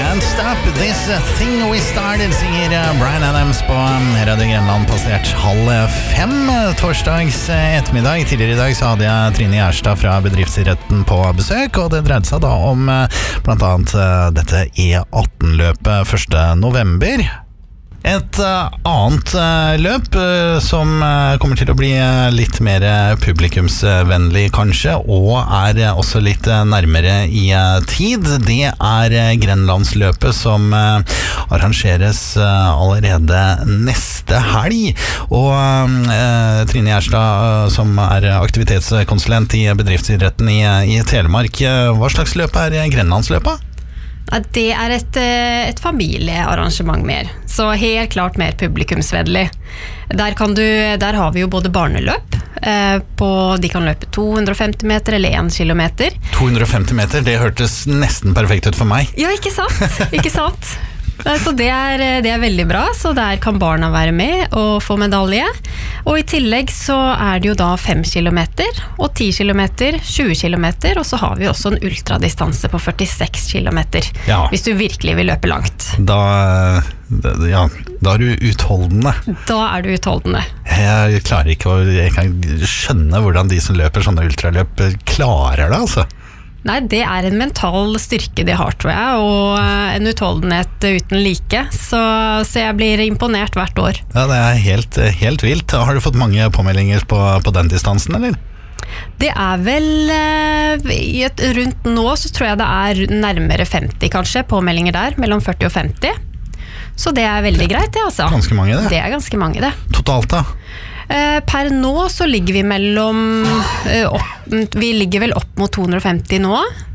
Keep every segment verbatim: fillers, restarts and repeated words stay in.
Can't stop this thing we started, sier Bryan Adams på Radio Grenland, passert halv fem torsdags ettermiddag. Tidligere i dag så hadde jeg Trine Gjerstad fra Bedriftsidretten på besøk, og det dreide seg da om blant annet dette E atten-løpet første november. Et uh, annet uh, løp uh, som uh, kommer til å bli uh, litt mer publikumsvennlig kanskje, og er uh, også litt uh, nærmere i uh, tid. Det er uh, Grenlandsløpet som uh, arrangeres uh, allerede neste helg. Og uh, Trine Gjerstad, uh, som er aktivitetskonsulent i bedriftsidretten i, i Telemark, uh, hva slags løp er Grenlandsløpet? Det er et, et familiearrangement mer, så helt klart mer publikumsvennlig. Der, kan du, der har vi jo både barneløp, eh, på, de kan løpe to hundre og femti meter eller én kilometer. to hundre og femti meter, det hørtes nesten perfekt ut for meg. Ja, ikke sant? Ikke sant? Så det er, det er veldig bra, så der kan barna være med og få medalje. Og i tillegg så er det jo da fem kilometer, og ti kilometer, tjue kilometer, og så har vi også en ultradistanse på førtiseks kilometer, ja. Hvis du virkelig vil løpe langt. Da, ja, da er du utholdende. Da er du utholdende. Jeg klarer ikke å jeg kan skjønne hvordan de som løper sånne ultraløp klarer det, altså. Nei, det er en mental styrke de har, tror jeg, og en utholdenhet uten like, så, så jeg blir imponert hvert år. Ja, det er helt, helt vilt. Har du fått mange påmeldinger på, på den distansen, eller? Det er vel et, rundt nå så tror jeg det er nærmere femti kanskje påmeldinger der, mellom førti og femti. Så det er veldig det, greit, det altså. Ganske mange, det. Det er ganske mange, det. Totalt da? Per nå så ligger vi mellom opp, vi ligger vel opp mot to hundre og femti nå,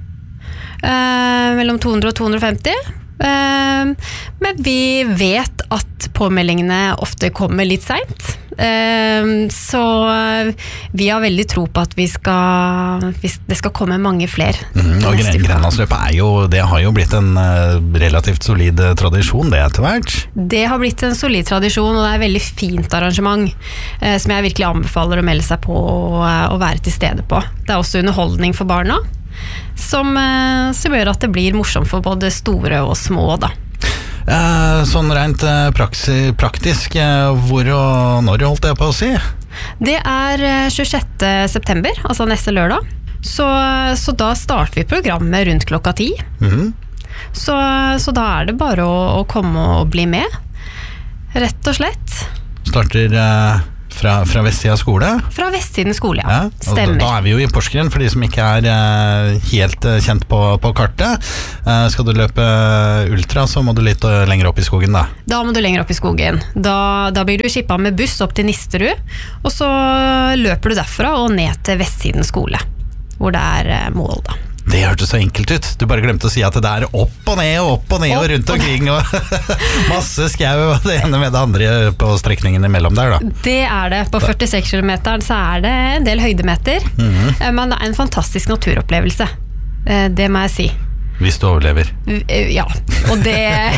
mellom to hundre og to hundre og femti, men vi vet at påmeldingene ofte kommer litt sent, så vi har veldig tro på at vi skal, det skal komme mange flere. Mm, og Grenlandsløpet er jo, det har jo blitt en relativt solid tradisjon det etter hvert. Det har blitt en solid tradisjon, og det er et veldig fint arrangement som jeg virkelig anbefaler å melde seg på og være til stede på. Det er også underholdning for barna, som, som gjør at det blir morsomt for både store og små da. Sånn rent praksi, praktisk, hvor og når holdt jeg på å si? Det er tjuesjette september, altså neste lørdag. Så, så da starter vi programmet rundt klokka ti. Mm-hmm. så, så da er det bare å, å komme og bli med, rett og slett. Starter fra, fra Vestsida skole? Fra Vestsiden skole, ja. ja Stemmer. Da, da er vi jo i Porsgrunn, for de som ikke er uh, helt uh, kjent på, på kartet. Uh, skal du løpe ultra, så må du litt uh, lenger opp i skogen da. Da må du lenger opp i skogen. Da, da blir du skippet med buss opp til Nisterud, og så løper du derfra og ned til Vestsiden skole, hvor det er uh, mål da. Det hørtes så enkelt ut. Du bare glemte å si at det er opp og ned og opp og ned opp og rundt omkring og masse skau og det ene med det andre på strekningen imellom der da. Det er det. På førtiseks kilometer så er det en del høydemeter, mm-hmm. men det er en fantastisk naturopplevelse. Det må jeg si. Hvis du overlever. Ja, og det...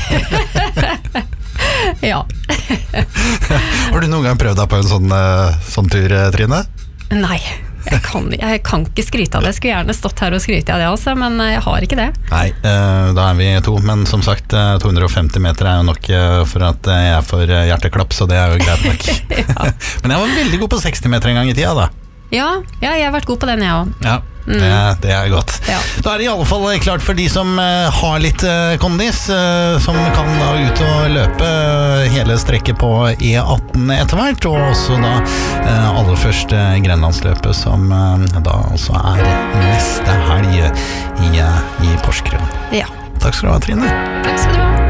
ja. Har du noen gang prøvd deg på en sånn, sånn tur, Trine? Nei. Jeg kan, jeg kan ikke skryte av det. Jeg skulle gjerne stått her og skryte av det også, men jeg har ikke det. Nei, eh, da er vi to, men som sagt to hundre og femti meter er jo nok for at jeg får hjerteklapp, så det er jo greit nok. Ja. Men jeg var veldig god på seksti meter en gang i tida da. Ja, ja jeg har vært god på den jeg også. Ja, mm. det, det er godt. Ja. Da er det i alle fall klart for de som uh, har litt uh, kondis, uh, som kan da ut og løpe uh, hele strekket på E atten etter hvert, og også da uh, aller første uh, Grenlandsløpet, som uh, da også er neste helg i, uh, i Porsgrunn. Ja. Takk skal du ha, Trine. Takk skal du ha.